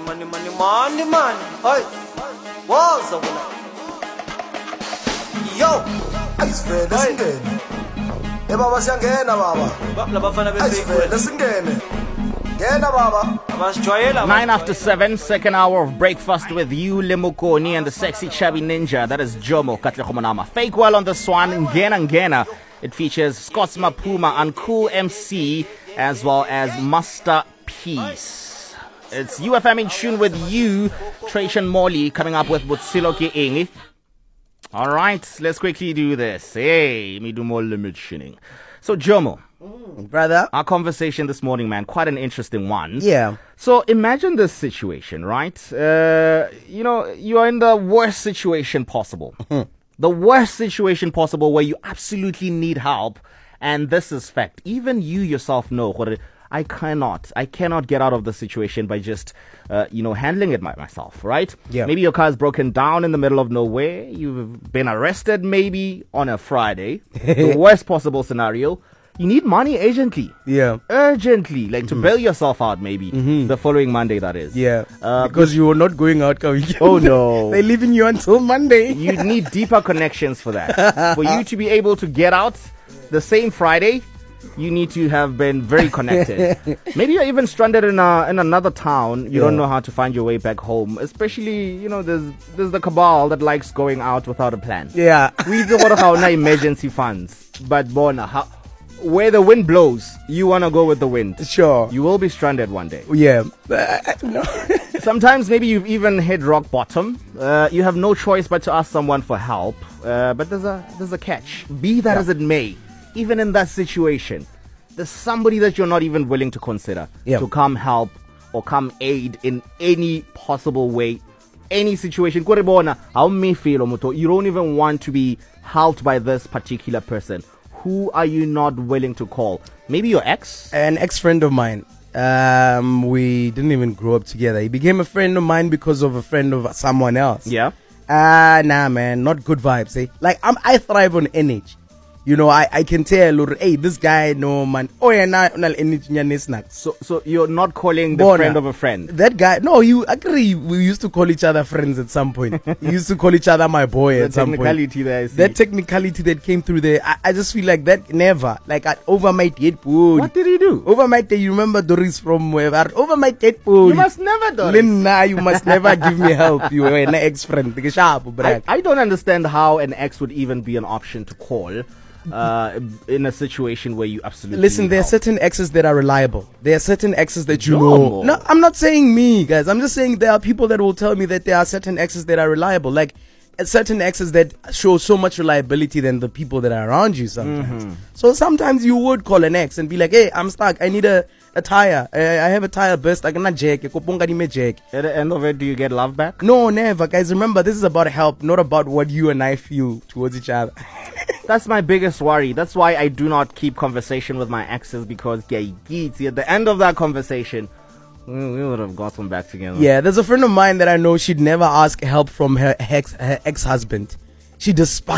money. Hey, what's up? Yo, ayisivele singene baba siyangena baba labafana ayisivele singene ngena baba. 9:07, second hour of breakfast with you, Limukoni, and the sexy chubby ninja. That is Jomo Katlekhomonama. Fake well on this one, Ngena. It features Scots Mapuma and Cool MC, as well as Master Peace. It's UFM in tune with you, Trajan Morley, coming up with Butsilo Ingi. All right, let's quickly do this. Hey, me do more limit tuning. So, Jomo. Brother, Our conversation this morning, man, quite an interesting one. yeah. So imagine this situation, right? You are in the worst situation possible. The worst situation possible where you absolutely need help. And this is fact. Even you yourself know what I cannot get out of the situation by just, handling it by myself, right? Yeah. Maybe your car is broken down in the middle of nowhere. You've been arrested maybe on a Friday. The worst possible scenario. You need money urgently. Yeah. Urgently. Like to bail yourself out maybe. The following Monday, that is. Yeah. Because you were not going out. Oh, no. They're leaving you until Monday. You need deeper connections for that. For you to be able to get out the same Friday, you need to have been very connected. Maybe you're even stranded in another town. You don't know how to find your way back home. Especially, there's the cabal that likes going out without a plan. Yeah. We do what about emergency funds. But where the wind blows, you want to go with the wind. Sure. You will be stranded one day. Yeah. No. Sometimes maybe you've even hit rock bottom. You have no choice but to ask someone for help. But there's a catch. Be that as it may, even in that situation, there's somebody that you're not even willing to consider to come help or come aid in any possible way, any situation. You don't even want to be helped by this particular person. Who are you not willing to call? Maybe your ex? An ex-friend of mine. We didn't even grow up together. He became a friend of mine because of a friend of someone else. Yeah. Nah, man, not good vibes. Eh? Like I thrive on energy. I can tell, hey, this guy, no man. Oh yeah, nah, energy. So you're not calling the friend of a friend? That guy, no, you agree. We used to call each other friends at some point. We used to call each other my boy at some point. That technicality that came through there, I just feel like that never. Like over my dead pool. What did he do? Over my dead, you remember Doris from wherever? Over my dead pool. You must never, Doris. Lina, you must never give me help. You were an ex-friend. I don't understand how an ex would even be an option to call. In a situation where you absolutely listen, there are certain exes that are reliable. There are certain exes that you know. No, I'm not saying me, guys. I'm just saying there are people that will tell me that there are certain exes that are reliable. Like certain exes that show so much reliability than the people that are around you sometimes. So sometimes you would call an ex and be like, hey, I'm stuck. I need a tire. I have a tire burst. I cannot jack. At the end of it, do you get love back? No, never. Guys, remember, this is about help, not about what you and I feel towards each other. That's my biggest worry. That's why I do not keep conversation with my exes, because at the end of that conversation, we would have gotten back together. Yeah, there's a friend of mine that I know, she'd never ask help from her ex-husband. She despises